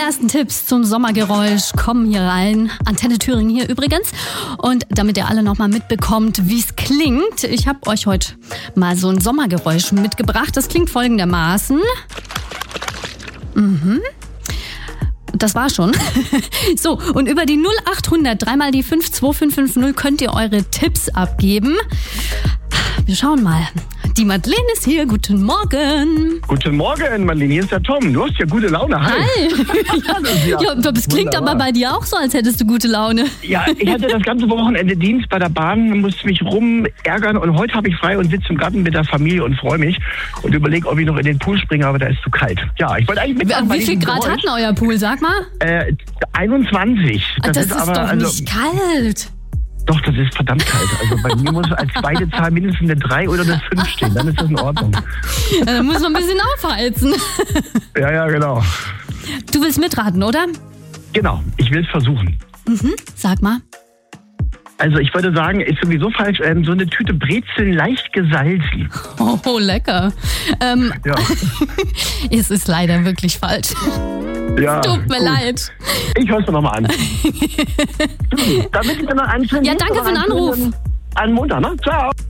ersten Tipps zum Sommergeräusch kommen hier rein. Antenne Thüringen hier übrigens. Und damit ihr alle nochmal mitbekommt, wie es klingt, ich habe euch heute mal so ein Sommergeräusch mitgebracht. Das klingt folgendermaßen. Das war schon. So, und über die 0800 3 mal die 52550 könnt ihr eure Tipps abgeben. Wir schauen mal. Die Madeleine ist hier. Guten Morgen. Guten Morgen, Madeleine. Hier ist der Tom. Du hast ja gute Laune. Hi. Ja, das klingt aber bei dir auch so, als hättest du gute Laune. Ja, ich hatte das ganze Wochenende Dienst bei der Bahn, musste mich rumärgern und heute habe ich frei und sitze im Garten mit der Familie und freue mich und überlege, ob ich noch in den Pool springe, aber da ist zu kalt. Ja, ich wollte eigentlich mitmachen. Wie viel Grad hat denn euer Pool, sag mal? 21. Das ist aber, doch nicht kalt. Doch, das ist verdammt kalt. Also bei mir muss als zweite Zahl mindestens eine 3 oder eine 5 stehen. Dann ist das in Ordnung. Dann muss man ein bisschen aufheizen. Ja, genau. Du willst mitraten, oder? Genau, ich will es versuchen. Sag mal. Also ich würde sagen, ist sowieso falsch, so eine Tüte Brezeln leicht gesalzen. Oh, lecker. Ja. Es ist leider wirklich falsch. Ja, tut mir leid. Ich höre es mir nochmal an. Damit ich dann noch einen schönen Ja, danke für den Anruf. Einen Montag, ne? Ciao.